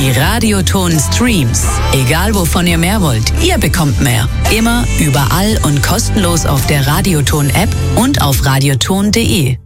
Die Radioton Streams. Egal wovon ihr mehr wollt, ihr bekommt mehr. Immer, überall und kostenlos auf der Radioton App und auf radioton.de.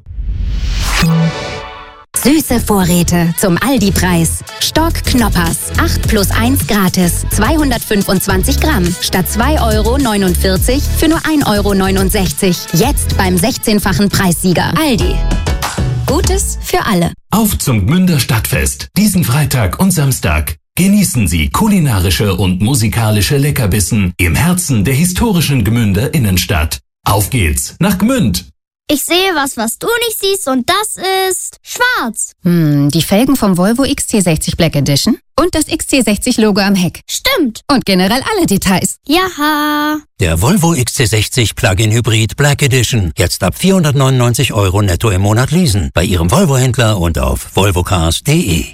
Süße Vorräte zum Aldi-Preis. Stock Knoppers, 8+1 gratis, 225 Gramm, statt 2,49 € für nur 1,69 €. Jetzt beim 16-fachen Preissieger. Aldi. Gutes für alle. Auf zum Gmünder Stadtfest, diesen Freitag und Samstag. Genießen Sie kulinarische und musikalische Leckerbissen im Herzen der historischen Gmünder Innenstadt. Auf geht's nach Gmünd! Ich sehe was du nicht siehst und das ist schwarz. Die Felgen vom Volvo XC60 Black Edition und das XC60-Logo am Heck. Stimmt. Und generell alle Details. Jaha. Der Volvo XC60 Plug-in Hybrid Black Edition. Jetzt ab 499 € netto im Monat leasen. Bei Ihrem Volvo-Händler und auf volvocars.de.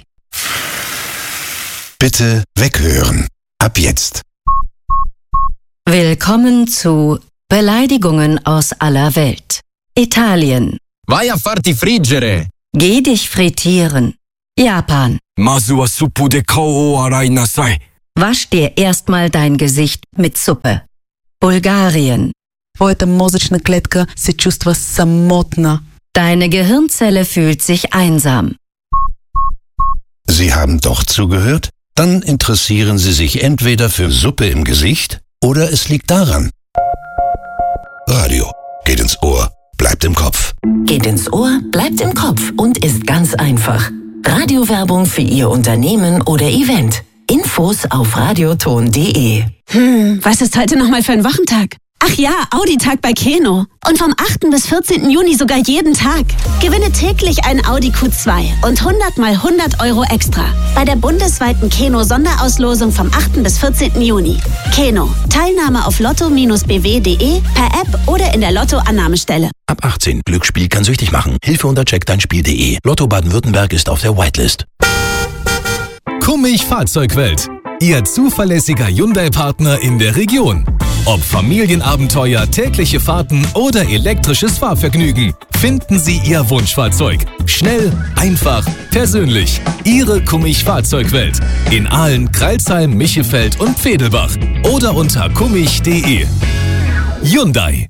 Bitte weghören. Ab jetzt. Willkommen zu Beleidigungen aus aller Welt. Italien. Vai a farti friggere. Geh dich frittieren. Japan. Masu wa suppu de kao arai nasai. Wasch dir erstmal dein Gesicht mit Suppe. Bulgarien. Твоята мозъчна клетка се чувства самотна. Deine Gehirnzelle fühlt sich einsam. Sie haben doch zugehört? Dann interessieren Sie sich entweder für Suppe im Gesicht oder es liegt daran. Radio geht ins Ohr, bleibt im Kopf. Geht ins Ohr, bleibt im Kopf und ist ganz einfach. Radiowerbung für Ihr Unternehmen oder Event. Infos auf radioton.de. Was ist heute nochmal für ein Wochentag? Ach ja, Audi-Tag bei Keno. Und vom 8. bis 14. Juni sogar jeden Tag. Gewinne täglich ein Audi Q2 und 100 mal 100 € extra. Bei der bundesweiten Keno-Sonderauslosung vom 8. bis 14. Juni. Keno. Teilnahme auf lotto-bw.de, per App oder in der Lotto-Annahmestelle. Ab 18. Glücksspiel kann süchtig machen. Hilfe unter checkdeinspiel.de. Lotto Baden-Württemberg ist auf der Whitelist. Kummig Fahrzeugwelt. Ihr zuverlässiger Hyundai-Partner in der Region. Ob Familienabenteuer, tägliche Fahrten oder elektrisches Fahrvergnügen, finden Sie Ihr Wunschfahrzeug. Schnell, einfach, persönlich. Ihre Kummig Fahrzeugwelt. In Aalen, Crailsheim, Michelfeld und Pfedelbach. Oder unter kummig.de. Hyundai.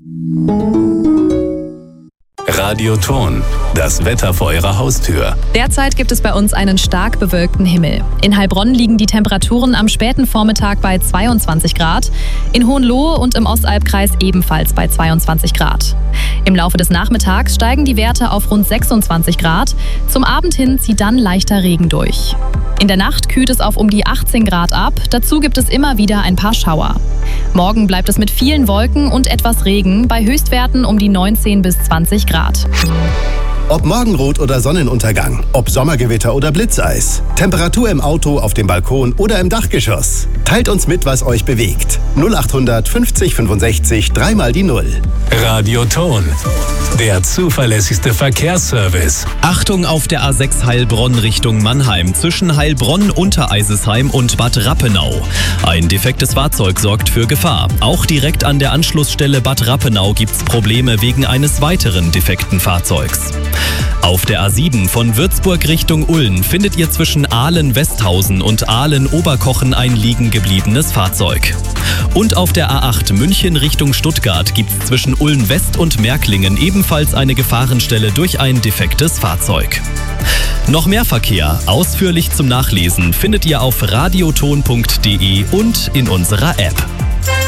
Radioton. Das Wetter vor Ihrer Haustür. Derzeit gibt es bei uns einen stark bewölkten Himmel. In Heilbronn liegen die Temperaturen am späten Vormittag bei 22 Grad, in Hohenlohe und im Ostalbkreis ebenfalls bei 22 Grad. Im Laufe des Nachmittags steigen die Werte auf rund 26 Grad. Zum Abend hin zieht dann leichter Regen durch. In der Nacht kühlt es auf um die 18 Grad ab. Dazu gibt es immer wieder ein paar Schauer. Morgen bleibt es mit vielen Wolken und etwas Regen bei Höchstwerten um die 19 bis 20 Grad. Ob Morgenrot oder Sonnenuntergang, ob Sommergewitter oder Blitzeis, Temperatur im Auto, auf dem Balkon oder im Dachgeschoss. Teilt uns mit, was euch bewegt. 0800 50 65 3 mal die 0. Radioton. Der zuverlässigste Verkehrsservice. Achtung auf der A6 Heilbronn Richtung Mannheim zwischen Heilbronn, Untereisesheim und Bad Rappenau. Ein defektes Fahrzeug sorgt für Gefahr. Auch direkt an der Anschlussstelle Bad Rappenau gibt's Probleme wegen eines weiteren defekten Fahrzeugs. Auf der A7 von Würzburg Richtung Ulm findet ihr zwischen Aalen-Westhausen und Aalen-Oberkochen ein liegen gebliebenes Fahrzeug. Und auf der A8 München Richtung Stuttgart gibt es zwischen Ulm-West und Märklingen ebenfalls eine Gefahrenstelle durch ein defektes Fahrzeug. Noch mehr Verkehr, ausführlich zum Nachlesen, findet ihr auf radioton.de und in unserer App.